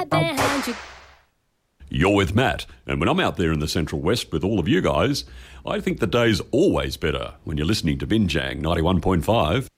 right behind you. You're with Matt, and when I'm out there in the Central West with all of you guys, I think the day's always better when you're listening to Binjang 91.5.